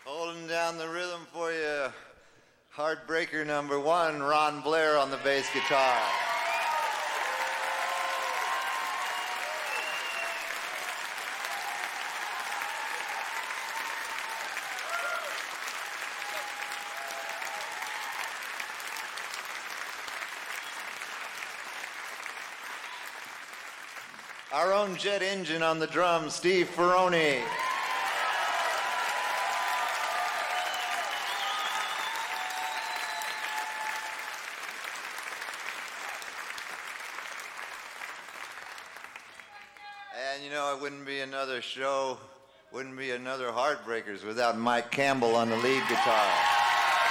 Holding down the rhythm for you, Heartbreaker number 1, Ron Blair on the bass guitar. Our own jet engine on the drums, Steve Ferroni. And you know, it wouldn't be another show, wouldn't be another Heartbreakers without Mike Campbell on the lead guitar.